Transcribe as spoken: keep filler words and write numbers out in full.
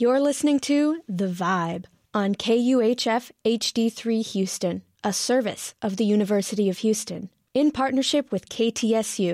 You're listening to The Vibe on K U H F H D three Houston, a service of the University of Houston, in partnership with K T S U.